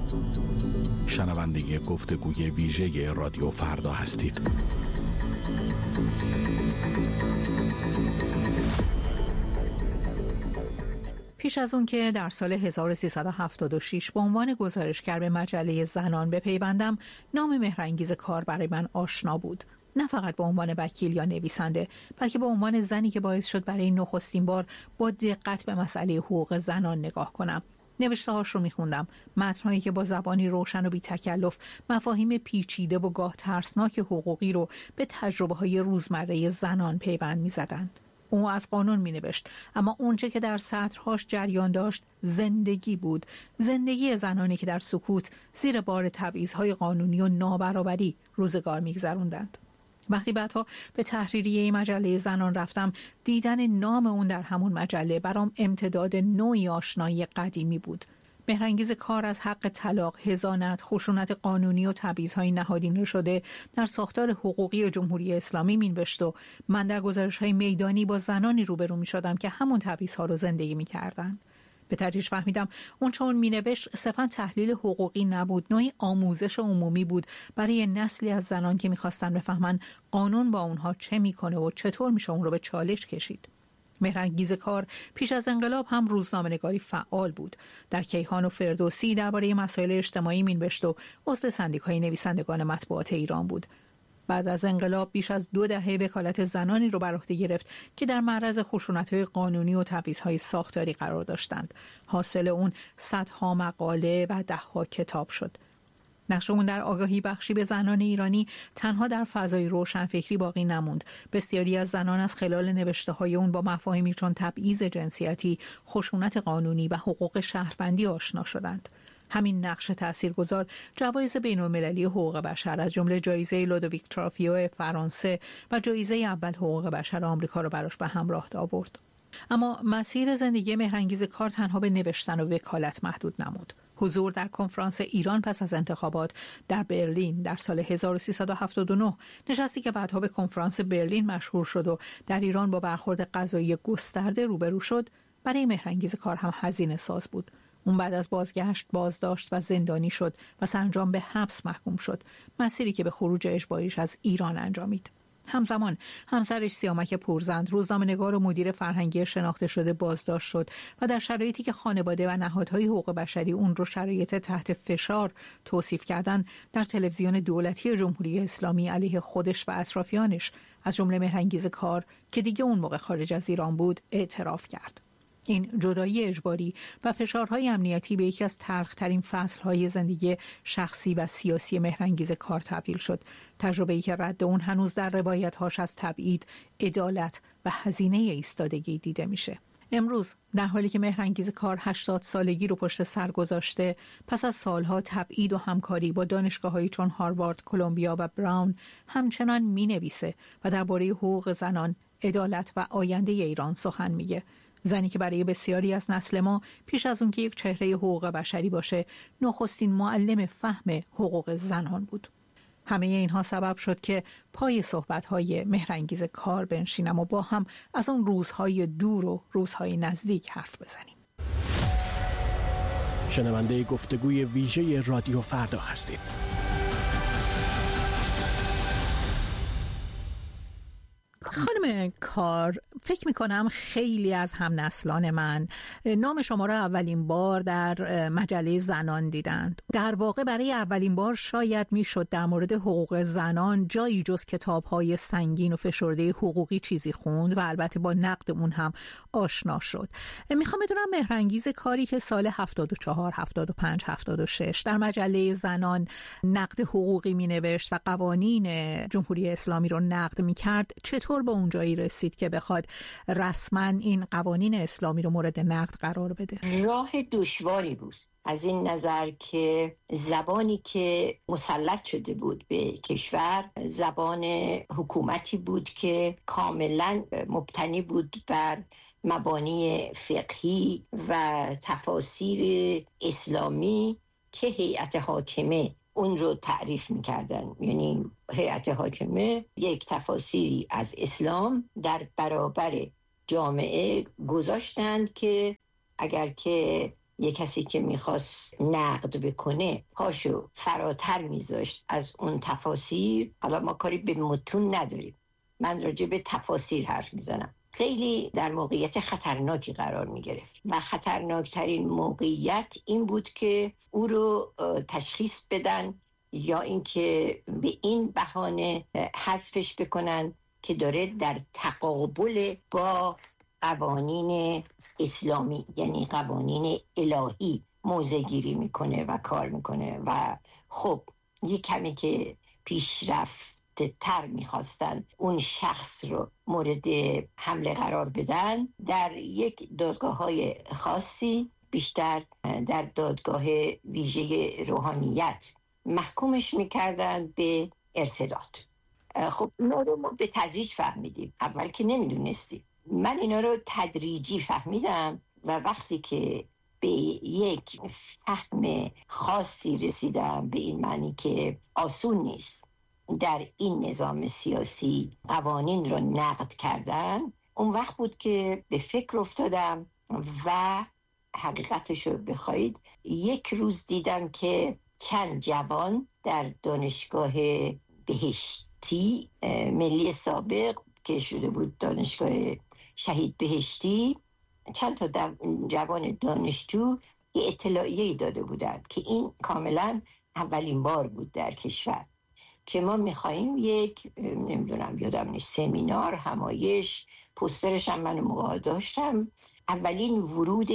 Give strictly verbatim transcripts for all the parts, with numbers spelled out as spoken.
شنونده گفتگوی ویژه رادیو فردا هستید. پیش از اون که در سال هزار و سیصد و هفتاد و شش به عنوان گزارشگر به مجله زنان بپیوندم، نام مهرانگیز کار برای من آشنا بود. نه فقط به عنوان وکیل یا نویسنده، بلکه به عنوان زنی که باعث شد برای نخستین بار با دقت به مسئله حقوق زنان نگاه کنم. نوشته هاش رو میخوندم، متنهایی که با زبانی روشن و بی تکلف مفاهیم پیچیده و گاه ترسناک حقوقی رو به تجربه های روزمره زنان پیوند میزدند. او از قانون می نوشت، اما اونچه که در سطرهاش جریان داشت زندگی بود، زندگی زنانی که در سکوت زیر بار تبعیض‌های قانونی و نابرابری روزگار می‌گذروندند. وقتی بعدها به تحریریه مجله زنان رفتم، دیدن نام اون در همون مجله برام امتداد نوعی آشنایی قدیمی بود. مهرانگیز کار از حق طلاق، حضانت، خشونت قانونی و تبعیض‌های نهادینه شده در ساختار حقوقی جمهوری اسلامی مینوشت و من در گزارش‌های میدانی با زنانی روبرو می‌شدم که همون تبعیض‌ها رو زندگی می‌کردند. به تدریج فهمیدم اون چون مینوشت صرفاً تحلیل حقوقی نبود، نوعی آموزش عمومی بود برای نسلی از زنان که می‌خواستن بفهمن قانون با اونها چه می‌کنه و چطور میشه اون رو به چالش کشید. مهرانگیز کار پیش از انقلاب هم روزنامه‌نگاری فعال بود. در کیهان و فردوسی درباره مسائل اجتماعی مینوشت و عضو سندیکای نویسندگان مطبوعات ایران بود. بعد از انقلاب بیش از دو دهه وکالت زنانی رو بر عهده گرفت که در معرض خشونت‌های قانونی و تبعیض‌های ساختاری قرار داشتند. حاصل اون صدها مقاله و ده‌ها کتاب شد. نقش اون در آگاهی بخشی به زنان ایرانی تنها در فضای روشنفکری باقی نموند. بسیاری از زنان از خلال نوشته‌های اون با مفاهیمی چون تبعیض جنسیتی، خشونت قانونی و حقوق شهروندی آشنا شدند. همین نقش تاثیرگذار جوایز بین‌المللی حقوق بشر از جمله جایزه لودویک ترافیو فرانسه و جایزه اول حقوق بشر آمریکا را براش به همراه آورد. اما مسیر زندگی مهرانگیز کار تنها به نوشتن و وکالت محدود نمود. حضور در کنفرانس ایران پس از انتخابات در برلین در سال هزار و سیصد و هفتاد و نه، نشستی که بعدها به کنفرانس برلین مشهور شد و در ایران با برخورد قضایی گسترده روبرو شد، برای مهرانگیز کار هم هزینه ساز بود. اون بعد از بازگشت بازداشت و زندانی شد و سرانجام به حبس محکوم شد، مسیری که به خروج اجباریش از ایران انجامید. همزمان همسرش سیامک پورزند، روزنامه‌نگار و مدیر فرهنگی شناخته شده، بازداشت شد و در شرایطی که خانواده و نهادهای حقوق بشری اون رو شرایط تحت فشار توصیف کردند، در تلویزیون دولتی جمهوری اسلامی علیه خودش و اطرافیانش از جمله مهرانگیز کار که دیگه اون موقع خارج از ایران بود اعتراف کرد. این جدایی اجباری و فشارهای امنیتی به یکی از تلخ‌ترین فصل‌های زندگی شخصی و سیاسی مهرانگیز کار تبدیل شد. تجربه‌ای که رد اون هنوز در روایت‌هاش از تبعید، عدالت و هزینه ایستادگی دیده میشه. امروز در حالی که مهرانگیز کار هشتاد سالگی رو پشت سر گذاشته، پس از سالها تبعید و همکاری با دانشگاه‌هایی چون هاروارد، کلمبیا و براون، همچنان می‌نویسه و درباره حقوق زنان، عدالت و آینده ایران سخن میگه. زنی که برای بسیاری از نسل ما پیش از اون که یک چهره حقوق بشری باشه، نخستین معلم فهم حقوق زنان بود. همه اینها سبب شد که پای صحبت‌های مهرانگیز کار بنشینم و با هم از اون روزهای دور و روزهای نزدیک حرف بزنیم. شنونده گفتگوی ویژه رادیو فردا هستید. خانم کار، فکر میکنم خیلی از هم نسلان من نام شما را اولین بار در مجله زنان دیدند. در واقع برای اولین بار شاید میشد در مورد حقوق زنان جایی جز کتاب‌های سنگین و فشرده حقوقی چیزی خوند و البته با نقد اون هم آشنا شد. میخوام بدونم مهرانگیز کاری که سال هفتاد و چهار، هفتاد و پنج، هفتاد و شش در مجله زنان نقد حقوقی مینوشت و قوانین جمهوری اسلامی رو نقد میکرد، چطور به اونجایی رسید که بخواد رسما این قوانین اسلامی رو مورد نقد قرار بده؟ راه دشواری بود از این نظر که زبانی که مسلط شده بود به کشور زبان حکومتی بود که کاملا مبتنی بود بر مبانی فقهی و تفاسیر اسلامی که هیئت حاکمه اون رو تعریف می‌کردن. یعنی هیئت حاکمه یک تفاسیری از اسلام در برابر جامعه گذاشتند که اگر که یک کسی که میخواست نقد بکنه پاشو فراتر میذاشت از اون تفاسیر. حالا ما کاری به متون نداریم، من راجع به تفاسیر حرف میزنم. خیلی در موقعیت خطرناکی قرار میگرفت و خطرناکترین موقعیت این بود که او رو تشخیص بدن یا اینکه به این بهانه حذفش بکنن که داره در تقابل با قوانین اسلامی، یعنی قوانین الهی موضع گیری میکنه و کار میکنه. و خب یک کمی که پیشرفت تر میخواستن اون شخص رو مورد حمله قرار بدن، در یک دادگاه های خاصی، بیشتر در دادگاه ویژه روحانیت، محکومش میکردن به ارتداد. خب اینا رو ما به تدریج فهمیدیم، اول که نمیدونستیم. من اینا رو تدریجی فهمیدم و وقتی که به یک فهم خاصی رسیدم، به این معنی که آسون نیست در این نظام سیاسی قوانین رو نقد کردن، اون وقت بود که به فکر افتادم و حقیقتش رو بخواید یک روز دیدم که چند جوان در دانشگاه بهشتی ملی سابق که شده بود دانشگاه شهید بهشتی، چند تا جوان دانشجو یه اطلاعیه‌ای داده بودند که این کاملا اولین بار بود در کشور که ما میخواییم یک، نمیدونم یادم نیست، سمینار، همایش، پوسترش هم من موقع داشتم، اولین ورود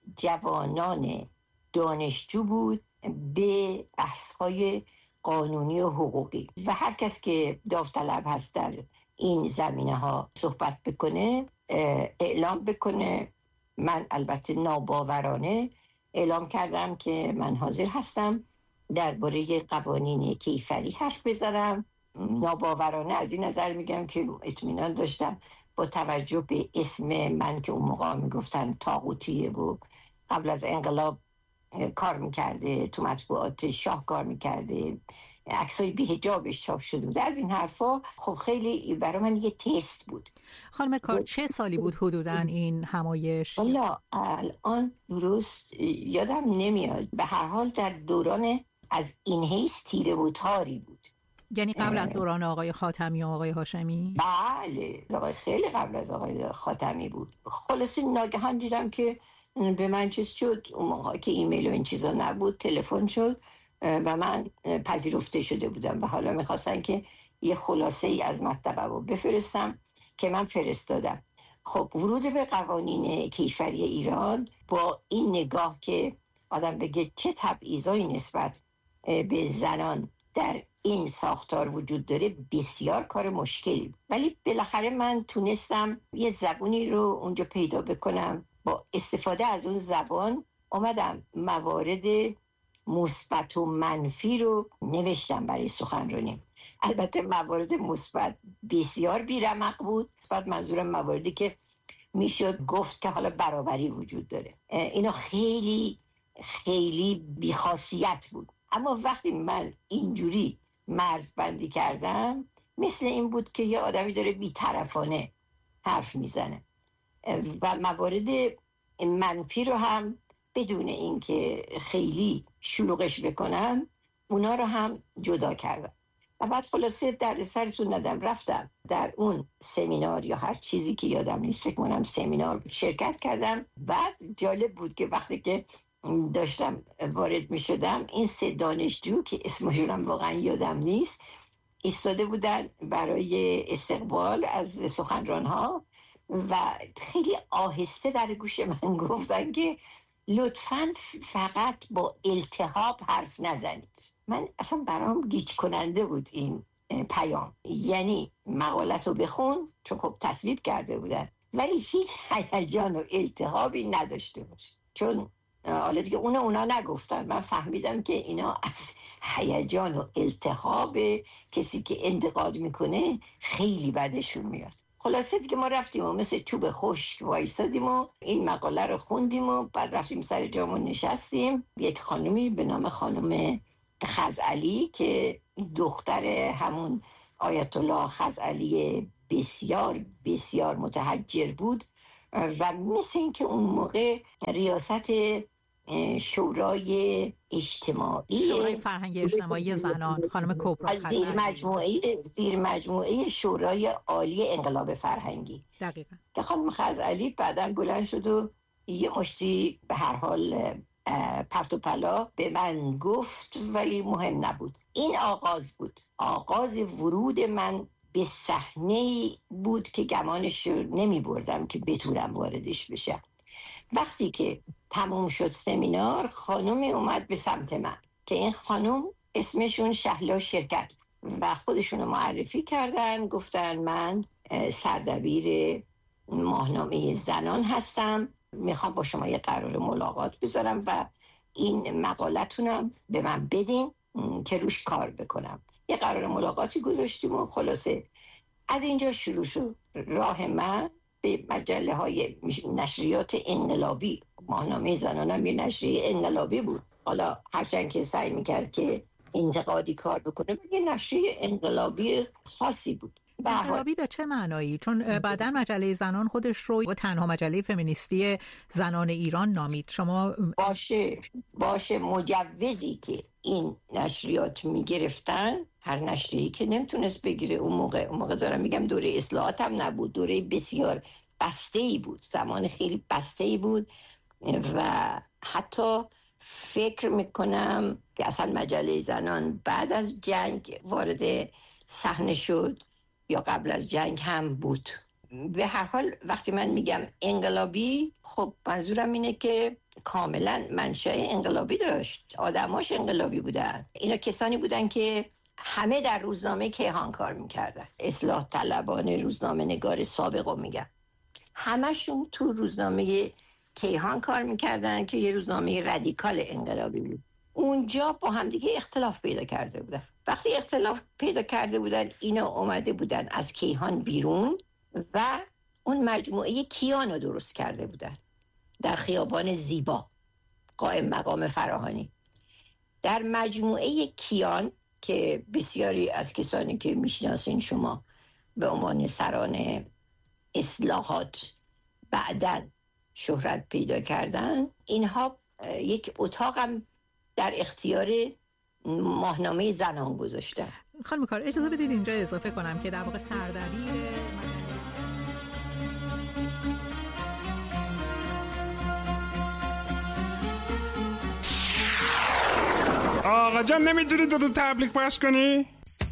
جوانان دانشجو بود به بحث‌های قانونی و حقوقی و هر کس که داوطلب هست در این زمینه ها صحبت بکنه، اعلام بکنه. من البته ناباورانه اعلام کردم که من حاضر هستم درباره قوانین کیفری حرف بزنم. ناباورانه از این نظر میگم که اطمینان داشتم با توجه به اسم من که اون موقع میگفتن طاغوتیه و قبل از انقلاب کار میکرده، تو مطبوعات شاه کار میکرده، عکسای بی حجابش چاپ شده بود، از این حرفا. خب خیلی برای من یه تست بود. خانم کار چه سالی بود حدوداً این همایش؟ والا الان درست یادم نمیاد، به هر حال در دوران از این حیث تیره و تاری بود. یعنی قبل از دوران آقای خاتمی و آقای هاشمی؟ بله، آقای خیلی قبل از آقای خاتمی بود. خلاصی ناگهان دیدم که به من چیز شد، اون موقع که ایمیل و این چیزا نبود، تلفن شد و من پذیرفته شده بودم و حالا میخواستن که یه خلاصه ای از مطلب رو بفرستم که من فرستادم. خب ورود به قوانین کیفری ایران با این نگاه که آدم بگه چه تبعیضایی نسبت به زنان در این ساختار وجود داره، بسیار کار مشکلی، ولی بالاخره من تونستم یه زبونی رو اونجا پیدا بکنم. با استفاده از اون زبان اومدم موارد مثبت و منفی رو نوشتم برای سخنرانی. البته موارد مثبت بسیار بی‌رمق بود. مثبت منظورم مواردی که میشد گفت که حالا برابری وجود داره، اینا خیلی خیلی بیخاصیت بود. اما وقتی من اینجوری مرزبندی کردم، مثل این بود که یه آدمی داره بی‌طرفانه حرف میزنه و موارد منفی رو هم بدون اینکه خیلی شلوغش بکنم اونا رو هم جدا کردم. و بعد خلاصه در سرتون ندم، رفتم در اون سمینار یا هر چیزی که یادم نیست، فکر کنم سمینار شرکت کردم. بعد جالب بود که وقتی که داشتم وارد می شدم، این سه دانشجو که اسمشون هم واقعا یادم نیست ایستاده بودن برای استقبال از سخنرانها و خیلی آهسته در گوش من گفتن که لطفاً فقط با التهاب حرف نزنید. من اصلا برام گیج کننده بود این پیام، یعنی مقالت رو بخون، چون خب تصویب کرده بودن، ولی هیچ هیجان و التهابی نداشته باشه. چون حالا دیگه اونو اونا نگفتن، من فهمیدم که اینا از هیجان و التهاب کسی که انتقاد میکنه خیلی بدشون میاد. خلاصه دیگه ما رفتیم و مثل چوب خشک وایسادیم و این مقاله رو خوندیم و بعد رفتیم سر جامون نشستیم. یک خانمی به نام خانم خزعلی که دختر همون آیت الله خزعلی بسیار بسیار متحجر بود و مثل این که اون موقع ریاست شورای اجتماعی شورای فرهنگ اجتماعی زنان خانم کبرا زیر مجموعه زیر مجموعه شورای عالی انقلاب فرهنگی دقیقاً که خانم خزعلی بعداً بلند شد و یه مشتی به هر حال پرت و پلا به من گفت، ولی مهم نبود. این آغاز بود، آغاز ورود من به صحنه بود که گمانش نمی بردم که بتونم واردش بشم. وقتی که تموم شد سمینار، خانومی اومد به سمت من که این خانوم اسمشون شهلا شرکت و خودشونو معرفی کردن، گفتن من سردبیر ماهنامه زنان هستم، میخوام با شما یه قرار ملاقات بذارم و این مقالتونم به من بدین که روش کار بکنم. یه قرار ملاقاتی گذاشتیم و خلاصه از اینجا شروع شد راه من به مجله های نشریات انقلابی. ماهنامه زنانم یه نشریه انقلابی بود، حالا هرچند که سعی میکرد که انتقادی کار بکنه، یه نشریه انقلابی خاصی بود. انقلابی به چه معنایی؟ چون بعداً مجله زنان خودش رو تنها مجله فمینیستی زنان ایران نامید. شما باشه باشه مجوزی که این نشریات میگرفتن، هر نشریه‌ای که نمیتونست بگیره اون موقع اون موقع دارم میگم دوره اصلاحات هم نبود، دوره بسیار بسته‌ای بود، زمان خیلی بسته‌ای بود و حتی فکر میکنم که اصلا مجله زنان بعد از جنگ وارد صحنه شد یا قبل از جنگ هم بود. به هر حال وقتی من میگم انقلابی، خب منظورم اینه که کاملا منشأ انقلابی داشت، آدماش انقلابی بودن. اینا کسانی بودن که همه در روزنامه کیهان کار میکردن، اصلاح طلبان روزنامه نگار سابقو میگن، همشون تو روزنامه کیهان کار میکردن که یه روزنامه رادیکال انقلابی بود. اونجا با هم دیگه اختلاف پیدا کرده بودن. وقتی اختلاف پیدا کرده بودن، اینا اومده بودن از کیهان بیرون و اون مجموعه کیان رو درست کرده بودن در خیابان زیبا قائم مقام فراهانی. در مجموعه کیان که بسیاری از کسانی که میشناسین شما به عنوان سران اصلاحات بعداً شهرت پیدا کردن، اینها یک اتاقم در اختیار ماهنامه زنان گذاشتن. خانم کار اجازه بدید اینجا اضافه کنم که در واقع سردبیر آقا جان نمیدونی دو دو تبلیغ پخش کنی؟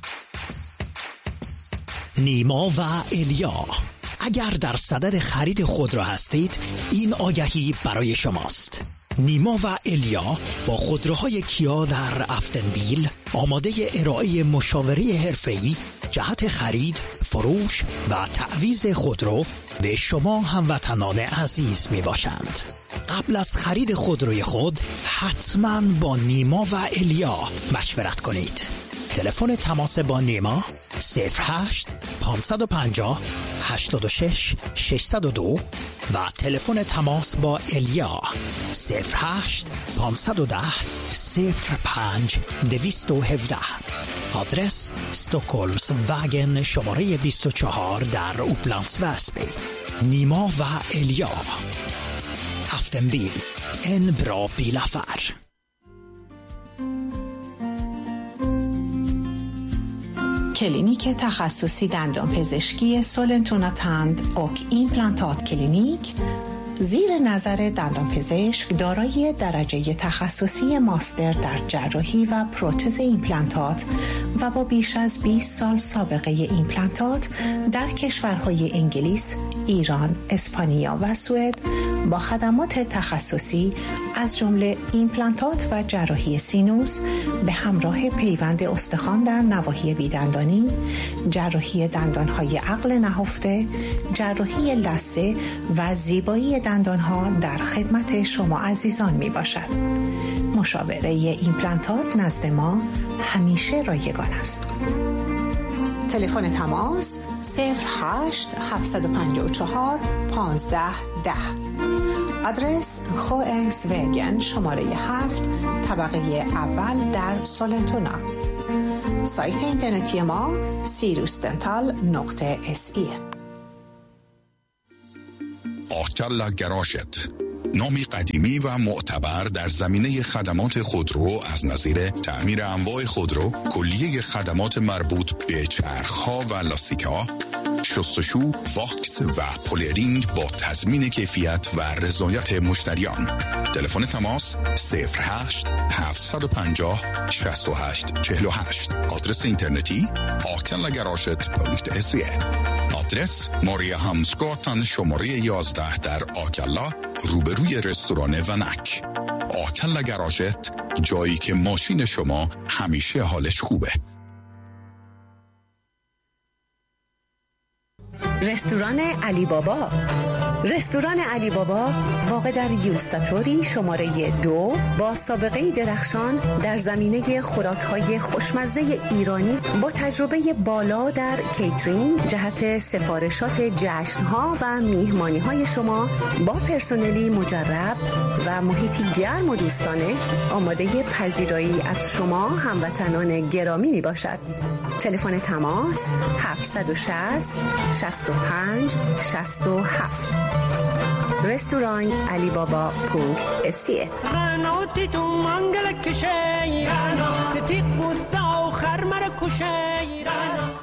نیما و الیا، اگر در صدد خرید خودرو هستید این آگهی برای شماست. نیما و الیا با خودروهای کیا در افتنبیل آماده ارائه مشاوره حرفه‌ای جهت خرید، فروش و تعویض خودرو به شما هموطنان عزیز می باشند. قبل از خرید خودروی خود حتما با نیما و الیا مشورت کنید. تلفن تماس با نیما صفر هشت پانصد و پنجاه هشتاد و شش ششصد و دو و تلفن تماس با الیا صفر هشت پانصد و ده صفر پنج دویست و هفده. آدرس استوکولمز واگن شماره بیست و چهار در اوپلندس وسبی. نیما و الیا، افتنبیل، ان برا بیلافر. کلینیک تخصصی دندانپزشکی سولنتونا تند اوک ایمپلانتات کلینیک زیر نظر دندانپزشک دارای درجه تخصصی ماستر در جراحی و پروتز ایمپلانتات و با بیش از بیست سال سابقه ایمپلانتات در کشورهای انگلیس، ایران، اسپانیا و سوئد با خدمات تخصصی از جمله ایمپلانتات و جراحی سینوس به همراه پیوند استخوان در نواحی بیدندانی، جراحی دندانهای عقل نهفته، جراحی لثه و زیبایی دندانها در خدمت شما عزیزان می باشد. مشاوره ایمپلانتات نزد ما همیشه رایگان است. تلفن تماس صفر هشت هفت پنج چهار پانزده ده. آدرس خوئنگس وگن شماره هفت طبقه اول در سولنتونا. سایت اینترنتی ما سیروس دنتال نقطه اس ای. آکلا گراشت نامی قدیمی و معتبر در زمینه خدمات خودرو از نظیر تعمیر انواع خودرو، کلیه خدمات مربوط به چرخ‌ها و لاستیک‌ها، شستشو، واکس و پولرینگ با تضمین کیفیت و رضایت مشتریان. تلفن تماس صفر هشت هفت پنج صفر شصت و هشت چهل و هشت. آدرس اینترنتی آکنلگراشت پونکت سی. آدرس ماریا همسگاتن شماره یازده در آکلا روبروی رستوران ونک. آکلا گراژت، جایی که ماشین شما همیشه حالش خوبه. رستوران علی بابا. رستوران علی بابا واقع در یوستاتوری شماره دو با سابقه درخشان در زمینه خوراک‌های خوشمزه ایرانی با تجربه بالا در کیترینگ جهت سفارشات جشن‌ها و میهمانی‌های شما با پرسنلی مجرب و محیطی گرم و دوستانه آماده پذیرایی از شما هموطنان گرامی می باشد. تلفن تماس هفت شش صفر شصت و پنج شصت و هفت. رستوران علی بابا پونک اسیه. رنوتی تو منگل کشی رنو تیق بوسا و خرمر کشی رنو.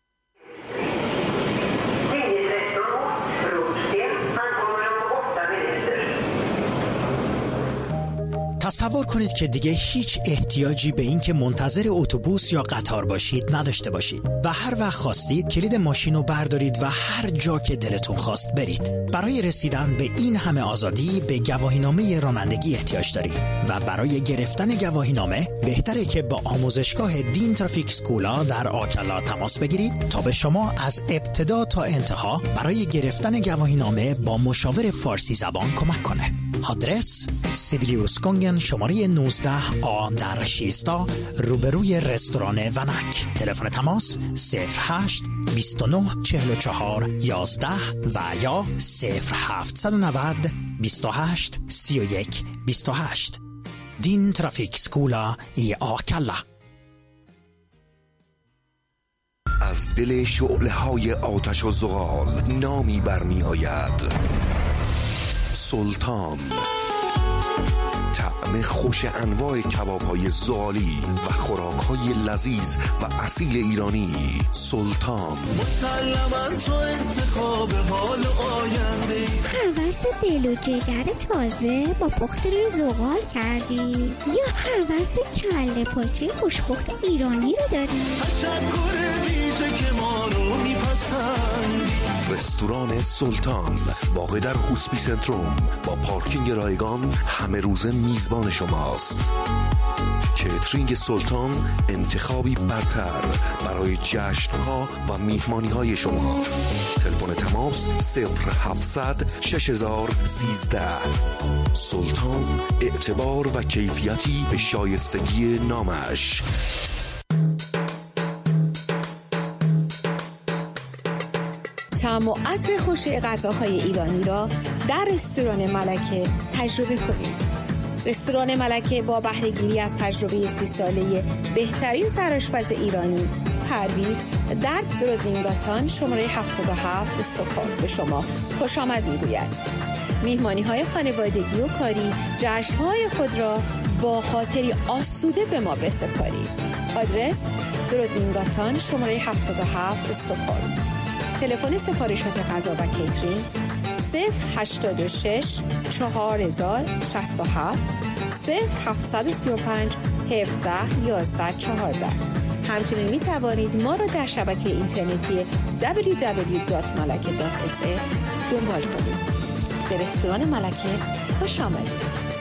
تصور کنید که دیگه هیچ احتیاجی به این که منتظر اتوبوس یا قطار باشید نداشته باشید و هر وقت خواستید کلید ماشین رو بردارید و هر جا که دلتون خواست برید. برای رسیدن به این همه آزادی به گواهینامه رانندگی احتیاج دارید و برای گرفتن گواهینامه بهتره که با آموزشگاه دین ترافیک سکولا در آکلا تماس بگیرید تا به شما از ابتدا تا انتها برای گرفتن گواهینامه با مشاور فارسی زبان کمک کنه. آدرس سیبیلیوس کنگن شماره نوزده آ در شیستا روبروی رستوران ونک. تلفن تماس صفر هشت بیست و نه چهل و چهار یازده و یا صفر هفت نه نه بیست و هشت سی و یک بیست و هشت. دین ترافیک سکولا ای آکلا. از دل شعله های آتش و زغال نامی برمی آید: سلطان. طعم خوش انواع کباب‌های زغالی و خوراک‌های لذیذ و اصیل ایرانی. سلطان. مسلماً تو انتخاب حال آینده. هوس دل و جگر تازه با پخت روی زغال کردی یا هوس کله پاچه خوشپخت ایرانی رو داری؟ تشکر ویژه که ما رو میپسند. رستوران سلطان واقع در هوسپی سنتروم با پارکینگ رایگان همه روزه میزبان شماست. کیترینگ سلطان انتخابی برتر برای جشن‌ها و میهمانی‌های شما. تلفن تماس صفر هفتصد شش هزار سیزده. سلطان، اعتبار و کیفیتی به شایستگی نامش. طعم و عطر خوش غذاهای ایرانی را در رستوران ملکه تجربه کنید. رستوران ملکه با بهره‌گیری از تجربه سی ساله بهترین سرآشپز ایرانی پرویز در درودینگاتان شماره هفتاد و هفت استکهلم به شما خوش آمد میگوید. میهمانی‌های خانوادگی و کاری، جشن‌های خود را با خاطری آسوده به ما بسپارید. آدرس درودینگاتان شماره هفتاد و هفت استکهلم. تلفن سفارشات غذا و کیترینگ صفر هشتاد و شش چهار هزار شصت و هفت صفر هفتصد و سی و پنج هفده یازده چهارده. همچنین می توانید ما را در شبکه اینترنتی دبلیو دبلیو دبلیو دات ملکه دات اس ای دنبال کنید. به رستوران ملکه خوش آمدید.